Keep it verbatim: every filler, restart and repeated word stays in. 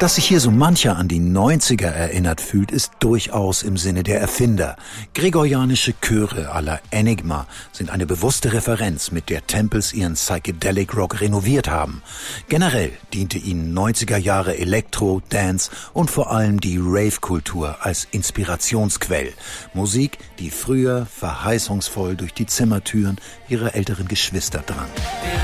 Dass sich hier so mancher an die neunziger erinnert fühlt, ist durchaus im Sinne der Erfinder. Gregorianische Chöre à la Enigma sind eine bewusste Referenz, mit der Temples ihren Psychedelic Rock renoviert haben. Generell diente ihnen neunziger Jahre Elektro, Dance und vor allem die Rave-Kultur als Inspirationsquell. Musik, die früher verheißungsvoll durch die Zimmertüren ihrer älteren Geschwister drang.